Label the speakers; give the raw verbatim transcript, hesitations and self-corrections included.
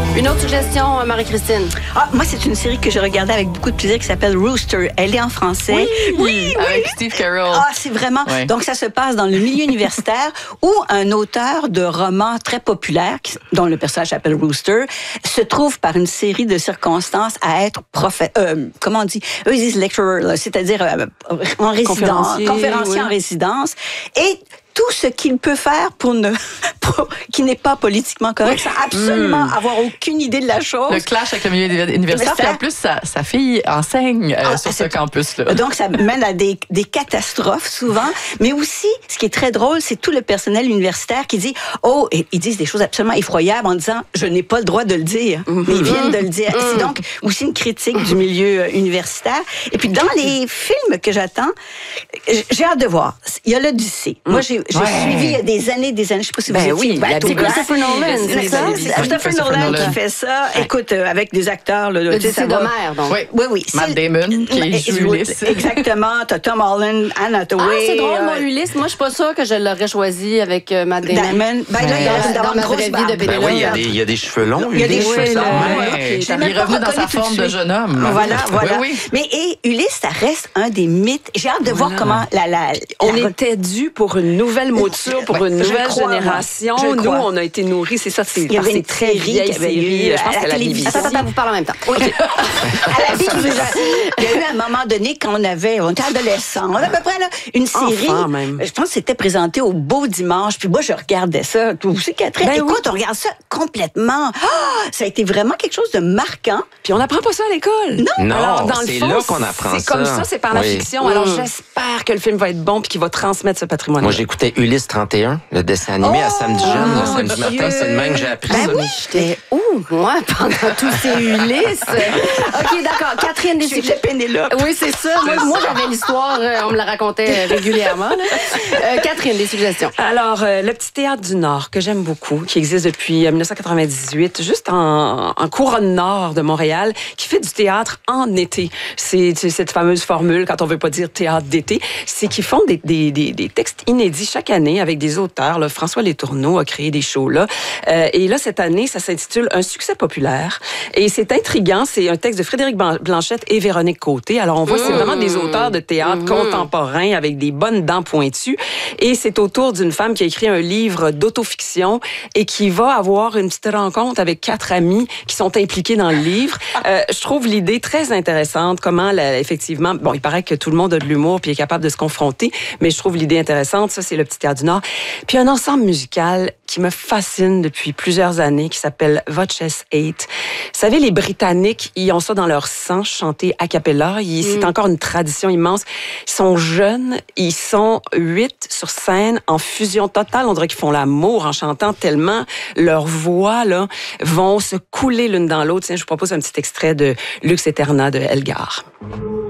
Speaker 1: Une autre suggestion, Marie-Christine?
Speaker 2: Ah, moi, c'est une série que j'ai regardée avec beaucoup de plaisir qui s'appelle Rooster. Elle est en français.
Speaker 1: Oui,
Speaker 2: oui,
Speaker 3: Avec
Speaker 2: oui.
Speaker 3: Steve Carell.
Speaker 2: Ah, c'est vraiment...
Speaker 3: Ouais.
Speaker 2: Donc, ça se passe dans le milieu universitaire où un auteur de romans très populaire, qui- dont le personnage s'appelle Rooster, se trouve par une série de circonstances à être prophète... Euh, comment on dit? Eux, ils disent lecturer, là, c'est-à-dire euh, en résidence,
Speaker 1: Conférencier,
Speaker 2: conférencier
Speaker 1: oui.
Speaker 2: en résidence. Et tout ce qu'il peut faire pour ne... pour- qui n'est pas politiquement correct, sans absolument avoir aucune idée de la chose.
Speaker 3: Le clash avec le milieu universitaire. Puis en plus, sa, sa fille enseigne euh,
Speaker 2: Ah,
Speaker 3: sur ce
Speaker 2: c'est-
Speaker 3: campus-là.
Speaker 2: Donc, ça mène à des, des catastrophes souvent. Mais aussi, ce qui est très drôle, c'est tout le personnel universitaire qui dit, oh, et ils disent des choses absolument effroyables en disant, je n'ai pas le droit de le dire. Mais ils viennent de le dire. C'est donc aussi une critique du milieu euh, universitaire. Et puis, dans les films que j'attends, j'ai hâte de voir. Il y a l'Odyssée. Moi, j'ai j'ai
Speaker 3: Ouais.
Speaker 2: suivi il y a des années, des années, je ne sais pas si
Speaker 1: Ben
Speaker 2: vous
Speaker 1: oui,
Speaker 2: étiez
Speaker 1: la
Speaker 2: Bateau
Speaker 1: c'est
Speaker 2: Blanc.
Speaker 1: Christopher Nolan, c'est ça?
Speaker 2: C'est Christopher
Speaker 3: Christopher
Speaker 2: Nolan
Speaker 3: Nolan.
Speaker 2: qui fait ça. Écoute, euh, avec des acteurs, là, tu sais,
Speaker 1: L'Odyssée
Speaker 2: ça va-
Speaker 1: d'Homère, donc.
Speaker 3: Oui.
Speaker 2: Oui, oui.
Speaker 3: Matt
Speaker 2: c'est-
Speaker 3: Damon, qui
Speaker 2: Ouais,
Speaker 3: joue Ulysse.
Speaker 2: Exactement. T'as Tom Holland, Anne Hathaway.
Speaker 1: Ah, c'est drôle,
Speaker 2: euh,
Speaker 1: moi, Ulysse. Moi, je suis pas sûre que je l'aurais choisi avec euh, Matt Damon.
Speaker 2: Damon. Ben là, il
Speaker 3: Ouais.
Speaker 2: a l'air
Speaker 1: Dans
Speaker 2: d'avoir
Speaker 1: ma
Speaker 2: une grosse
Speaker 1: vraie vie
Speaker 2: barbe.
Speaker 1: de
Speaker 4: Ben
Speaker 1: Pénélope.
Speaker 4: oui, il y a des, il y a des cheveux longs.
Speaker 2: Il y a des
Speaker 4: Ulysse.
Speaker 2: cheveux longs.
Speaker 3: Ouais.
Speaker 2: Ouais.
Speaker 3: Il
Speaker 2: J'ai
Speaker 3: est
Speaker 2: même pas
Speaker 3: revenu dans sa
Speaker 2: reconnu tout de
Speaker 3: forme de
Speaker 2: suite.
Speaker 3: jeune homme.
Speaker 2: Voilà, voilà.
Speaker 3: Oui, oui.
Speaker 2: Mais et Ulysse, ça reste un des mythes. J'ai hâte de voir comment la la.
Speaker 5: On
Speaker 2: la-
Speaker 5: était dû pour une nouvelle mouture, pour
Speaker 2: Ouais,
Speaker 5: une
Speaker 2: je
Speaker 5: nouvelle
Speaker 2: crois, moi.
Speaker 5: génération.
Speaker 2: Je
Speaker 5: Nous,
Speaker 2: crois.
Speaker 5: on a été nourris, c'est ça, c'est
Speaker 2: Il y avait
Speaker 5: parce que
Speaker 2: une
Speaker 5: c'est très
Speaker 2: série
Speaker 5: vieille
Speaker 2: qui avait eu
Speaker 5: série. Je pense
Speaker 2: à
Speaker 5: que
Speaker 2: la
Speaker 5: la B B C.
Speaker 2: télévision.
Speaker 1: Attends, attends, vous parlez en même temps.
Speaker 2: Oui. À la B B C, il y a eu un moment donné quand on avait, on était adolescents, on avait à peu près là, une série.
Speaker 5: Enfant, même.
Speaker 2: Je pense que c'était présenté au Beau Dimanche. Puis moi, je regardais ça. Toi aussi, Catherine.
Speaker 5: Ben
Speaker 2: Écoute, on regarde ça complètement. Ah, ça a été vraiment quelque chose de marquant.
Speaker 5: Puis on n'apprend pas ça à l'école.
Speaker 2: Non.
Speaker 4: Non,
Speaker 5: Alors, dans le
Speaker 4: c'est
Speaker 5: fond,
Speaker 4: là qu'on apprend
Speaker 5: C'est comme
Speaker 4: ça.
Speaker 5: ça, c'est par la
Speaker 4: Oui.
Speaker 5: fiction. Alors, j'espère que le film va être bon puis qu'il va transmettre ce patrimoine.
Speaker 4: Moi, j'écoutais Ulysse trente et un, le dessin animé à samedi jeune, le
Speaker 2: mon
Speaker 4: samedi
Speaker 2: Dieu.
Speaker 4: matin. C'est de même que j'ai appris
Speaker 1: Ben
Speaker 4: ça.
Speaker 1: oui, j'étais où, moi, pendant tous ces Ulysse? OK, d'accord. Catherine, des
Speaker 2: J'étais Pénélope.
Speaker 1: Oui, c'est ça. Moi, moi, j'avais l'histoire, euh, on me la racontait euh, régulièrement. là. Euh, Catherine, des suggestions.
Speaker 5: Alors, euh, le Petit Théâtre du Nord, que j'aime beaucoup, qui existe depuis euh, dix-neuf cent quatre-vingt-dix-huit, juste en, en couronne nord de Montréal, qui fait du théâtre en été. C'est c'est cette fameuse formule, quand on veut pas dire théâtre d'été, c'est qu'ils font des, des, des, des textes inédits chaque année avec des auteurs. Là. François Letourneau a créé des shows là. Euh, et là, cette année, ça s'intitule Un succès populaire. Et c'est intriguant. C'est un texte de Frédéric Ban- Blanchette et Véronique Côté. Alors, on voit, c'est vraiment des auteurs de théâtre contemporains avec des bonnes dents pointues. Et c'est autour d'une femme qui a écrit un livre d'autofiction et qui va avoir une petite rencontre avec quatre amis qui sont impliqués dans le livre. Euh, je trouve l'idée très intéressante, comment, la, effectivement, bon, il paraît que tout le monde a de l'humour puis est capable de se confronter, mais je trouve l'idée intéressante. Ça, c'est le Petit Théâtre du Nord. Puis un ensemble musical qui me fascine depuis plusieurs années, qui s'appelle Voices eight. Vous savez, les Britanniques, ils ont ça dans leur sang, chanter a cappella. Ils- C'est encore une tradition immense. Ils sont jeunes, ils sont huit sur scène, en fusion totale. On dirait qu'ils font l'amour en chantant tellement leurs voix là, vont se couler l'une dans l'autre. Tiens, je vous propose un petit extrait de Lux Eterna de Elgar.